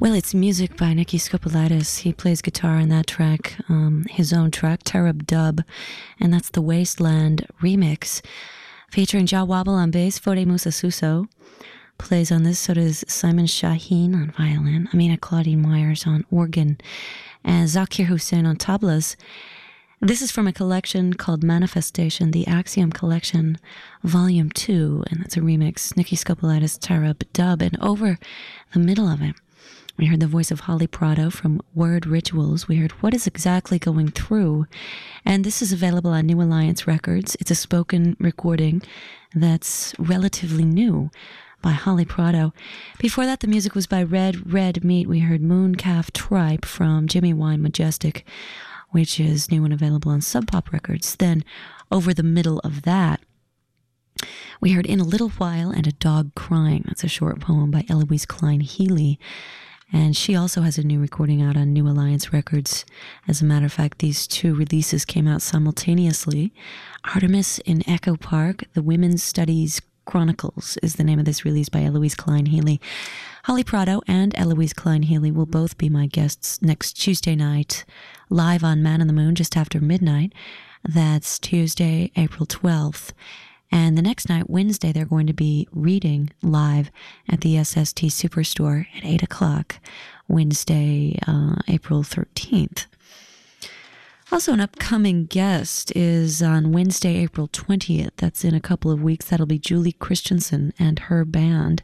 Well, it's music by Nicky Skopolatis. He plays guitar in that track, his own track, Tarab Dub, and that's the Wasteland remix, featuring Jah Wobble on bass. Fode Musa Suso plays on this, so does Simon Shaheen on violin, Amina Claudine Myers on organ, and Zakir Hussain on tablas. This is from a collection called Manifestation, the Axiom Collection, Volume 2, and that's a remix, Nicky Skopolatis, Tarab Dub, and over the middle of it, we heard the voice of Holly Prado from Word Rituals. We heard What Is Exactly Going Through, and this is available on New Alliance Records. It's a spoken recording that's relatively new by Holly Prado. Before that, the music was by Red Meat. We heard Mooncalf Tripe from Jimmy Wine Majestic, which is new and available on Sub Pop Records. Then, over the middle of that, we heard In a Little While and A Dog Crying. That's a short poem by Eloise Klein Healy. And she also has a new recording out on New Alliance Records. As a matter of fact, these two releases came out simultaneously. Artemis in Echo Park, The Women's Studies Chronicles is the name of this release by Eloise Klein Healy. Holly Prado and Eloise Klein Healy will both be my guests next Tuesday night, live on Man in the Moon just after midnight. That's Tuesday, April 12th. And the next night, Wednesday, they're going to be reading live at the SST Superstore at 8 o'clock, Wednesday, April 13th. Also, an upcoming guest is on Wednesday, April 20th. That's in a couple of weeks. That'll be Julie Christensen and her band.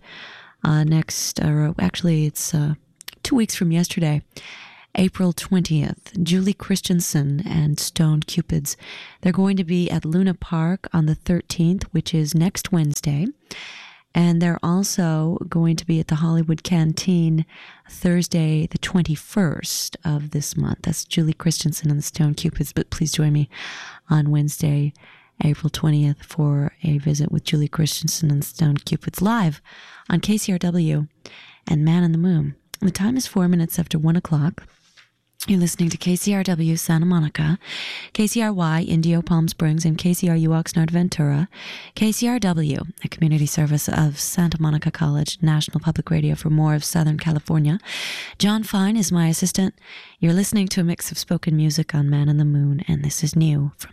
Actually, it's 2 weeks from yesterday, April 20th. Julie Christensen and Stoned Cupids. They're going to be at Luna Park on the 13th, which is next Wednesday. And they're also going to be at the Hollywood Canteen Thursday, the 21st of this month. That's Julie Christensen and the Stoned Cupids. But please join me on Wednesday, April 20th for a visit with Julie Christensen and the Stoned Cupids live on KCRW and Man in the Moon. The time is 4 minutes after 1 o'clock. You're listening to KCRW Santa Monica, KCRY Indio Palm Springs, and KCRU Oxnard Ventura. KCRW, a community service of Santa Monica College National Public Radio for more of Southern California. John Fine is my assistant. You're listening to a mix of spoken music on Man in the Moon, and this is new from